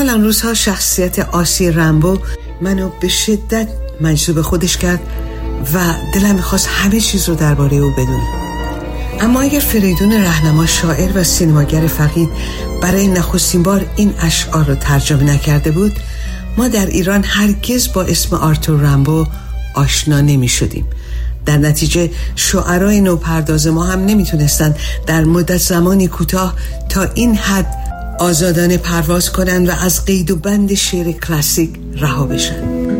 حال آن روزها شخصیت آسی رامبو منو به شدت مجذوب خودش کرد و دلم میخواست همه چیز رو درباره او بدونم. اما اگر فریدون رهنما شاعر و سینماگر فقید برای نخستین بار این اشعار رو ترجمه نکرده بود، ما در ایران هرگز با اسم آرتور رامبو آشنا نمی شدیم. در نتیجه شعرای نوپرداز ما هم نمیتونستن در مدت زمانی کوتاه تا این حد آزادانه پرواز کنن و از قید و بند شعر کلاسیک رها بشن.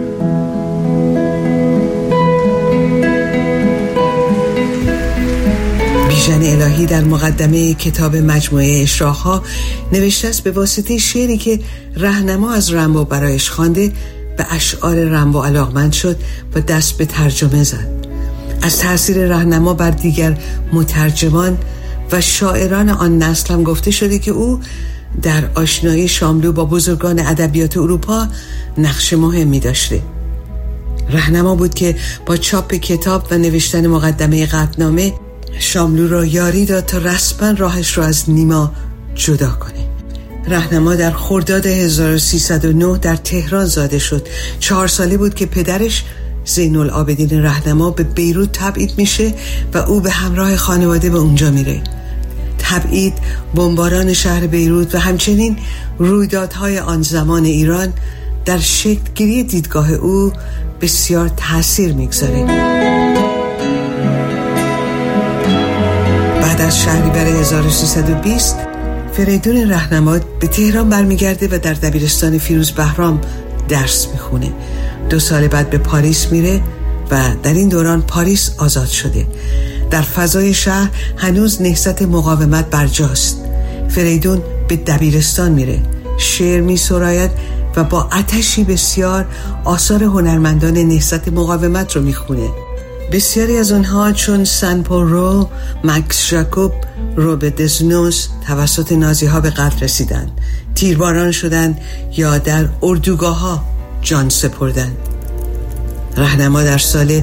بیژن الهی در مقدمه کتاب مجموعه اشراق‌ها نوشته است به واسطه شعری که رهنما از رامبو برایش خوانده به اشعار رامبو علاقمند شد و دست به ترجمه زد. از تأثیر رهنما بر دیگر مترجمان و شاعران آن نسل هم گفته شده که او در آشنایی شاملو با بزرگان ادبیات اروپا نقش مهمی داشته. رهنما بود که با چاپ کتاب و نوشتن مقدمه قطعنامه شاملو را یاری داد تا رسما راهش را از نیما جدا کنه. رهنما در خرداد 1309 در تهران زاده شد. 4 ساله بود که پدرش زین العابدین رهنما به بیروت تبعید میشه و او به همراه خانواده به اونجا میره. تبعید، بمباران شهر بیروت و همچنین رویدادهای آن زمان ایران در شکل‌گیری دیدگاه او بسیار تأثیر میگذاره. بعد از شهریور 1320 فریدون رهنما به تهران برمیگرده و در دبیرستان فیروز بهرام درس میخونه. 2 سال بعد به پاریس میره و در این دوران پاریس آزاد شده. در فضای شهر هنوز نهضت مقاومت برجاست. فریدون به دبیرستان میره، شعر میسراید و با آتشی بسیار آثار هنرمندان نهضت مقاومت رو میخونه. بسیاری از آنها چون سن پورو، مکس ژاکوب، روبرت دزنوس توسط نازی‌ها به قتل رسیدند، تیرباران شدند یا در اردوگاه‌ها جان سپردند. رهنما در سال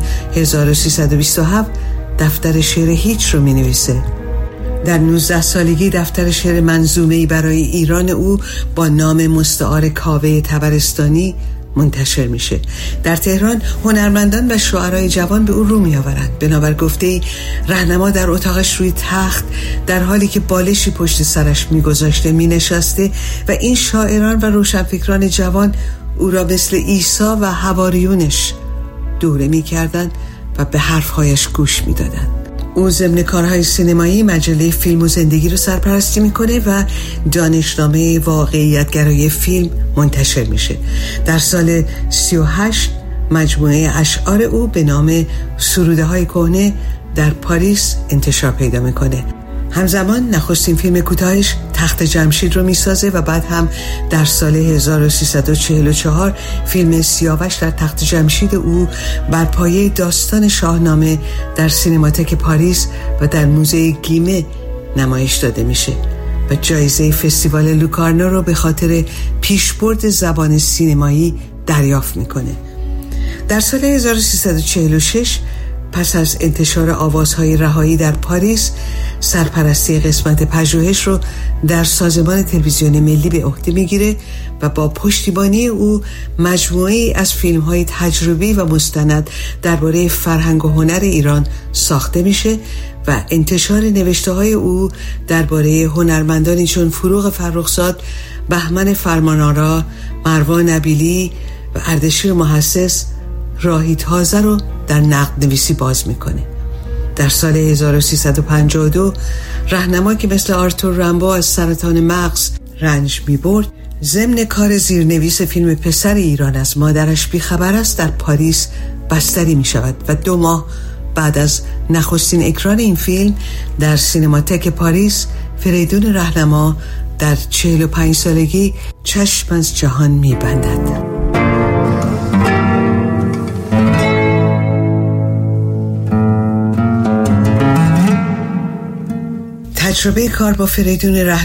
1327 دفتر شعر هیچ رو می نویسه. در 19 سالگی دفتر شعر منظومه‌ای برای ایران او با نام مستعار کاوه طبرستانی منتشر میشه. در تهران هنرمندان و شاعرای جوان به او رو می آورند. بنابر گفته رهنما در اتاقش روی تخت در حالی که بالشی پشت سرش می گذاشته می نشسته و این شاعران و روشنفکران جوان او را مثل عیسی و حواریونش دوره می کردن و به حرفهایش گوش می دادن. او ضمن کارهای سینمایی مجله فیلم و زندگی رو سرپرستی میکنه و دانشنامه واقعیت‌گرایی فیلم منتشر میشه. در سال 38 مجموعه اشعار او به نام سروده های کهنه در پاریس انتشار پیدا میکنه. همزمان نخستین فیلم کوتاهش تخت جمشید رو میسازه و بعد هم در سال 1344 فیلم سیاوش در تخت جمشید او بر پایه داستان شاهنامه در سینماتک پاریس و در موزه گیمه نمایش داده میشه و جایزه فستیوال لوکارنو رو به خاطر پیشبرد زبان سینمایی دریافت میکنه. در سال 1346 پس از انتشار آوازهای رهایی در پاریس سرپرستی قسمت پژوهش رو در سازمان تلویزیون ملی به عهده میگیره و با پشتیبانی او مجموعه‌ای از فیلم‌های تجربی و مستند درباره فرهنگ و هنر ایران ساخته میشه و انتشار نوشته‌های او درباره هنرمندانی چون فروغ فرخزاد، بهمن فرمانآرا، مروان نبیلی و اردشیر محسس راهی تازه رو در نقد نویسی باز میکنه. در سال 1352 رهنما که مثل آرتور رامبو از سرطان مغز رنج میبرد، ضمن کار زیرنویس فیلم پسر ایران از مادرش بیخبر است در پاریس بستری میشود و 2 ماه بعد از نخستین اکران این فیلم در سینماتک پاریس فریدون رهنما در 45 سالگی چشم از جهان میبندد. تجربه کار با فریدون رهنما